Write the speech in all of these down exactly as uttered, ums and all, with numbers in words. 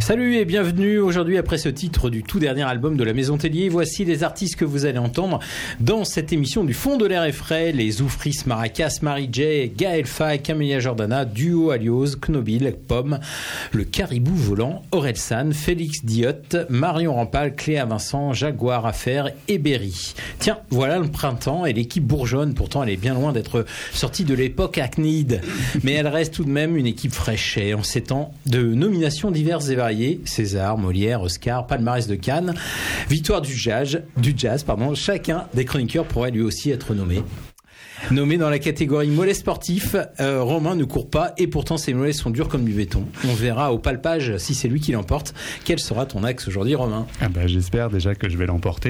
Salut et bienvenue aujourd'hui après ce titre du tout dernier album de la Maison Tellier. Voici les artistes que vous allez entendre dans cette émission du fond de l'air est frais. Les Oufris Maracas, Mary J, Gaël Faye, Camélia Jordana, Duo Alios, Knobil, Pomme, le Caribou Volant, Orelsan, Félix Diotte, Marion Rampal, Cléa Vincent, Jaguar Affaire et Berry. Tiens, voilà le printemps et l'équipe bourgeonne. Pourtant, elle est bien loin d'être sortie de l'époque acnéide. Mais elle reste tout de même une équipe fraîche et en ces temps de nominations diverses et variées. César, Molière, Oscar, palmarès de Cannes, victoire du jazz, du jazz, pardon. Chacun des chroniqueurs pourrait lui aussi être nommé. Nommé dans la catégorie mollet sportif, euh, Romain ne court pas et pourtant ses mollets sont durs comme du béton. On verra au palpage si c'est lui qui l'emporte. Quel sera ton axe aujourd'hui, Romain ? Ah bah, j'espère déjà que je vais l'emporter.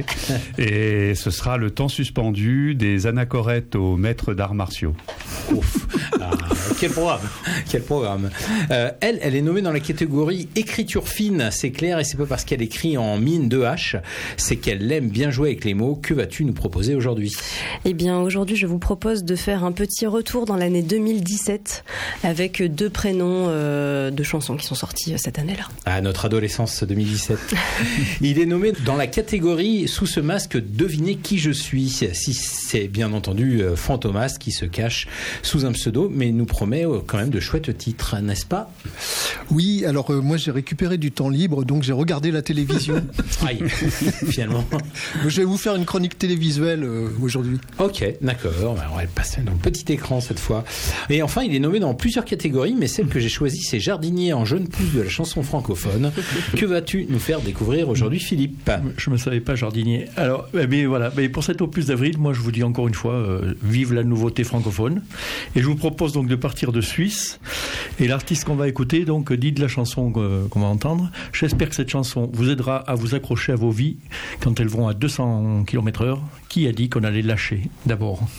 Et ce sera le temps suspendu des anachorètes aux maîtres d'arts martiaux. Ouf. Ah, quel programme, quel programme. Euh, elle, elle est nommée dans la catégorie écriture fine, c'est clair, et c'est pas parce qu'elle écrit en mine de hache, c'est qu'elle aime bien jouer avec les mots. Que vas-tu nous proposer aujourd'hui ? Eh bien, aujourd'hui, je vous propose de faire un petit retour dans l'année deux mille dix-sept avec deux prénoms euh, de chansons qui sont sorties cette année-là. Ah, notre adolescence deux mille dix-sept. Il est nommé dans la catégorie sous ce masque devinez qui je suis. Si c'est bien entendu euh, Fantomas qui se cache sous un pseudo, mais il nous promet euh, quand même de chouettes titres, n'est-ce pas ? Oui, alors euh, moi j'ai récupéré du temps libre, donc j'ai regardé la télévision. Aïe, finalement. Je vais vous faire une chronique télévisuelle euh, aujourd'hui. Ok, d'accord. On va le passer dans le petit écran cette fois. Et enfin, il est nommé dans plusieurs catégories, mais celle que j'ai choisie, c'est jardinier en jeune pousse de la chanson francophone. Que vas-tu nous faire découvrir aujourd'hui, Philippe ? Je ne me savais pas jardinier. Alors, mais voilà, mais pour cet opus d'avril, moi je vous dis encore une fois, euh, vive la nouveauté francophone. Et je vous propose donc de partir de Suisse. Et l'artiste qu'on va écouter, donc, dit de la chanson euh, qu'on va entendre. J'espère que cette chanson vous aidera à vous accrocher à vos vies quand elles vont à deux cents kilomètres heure. Qui a dit qu'on allait lâcher d'abord ?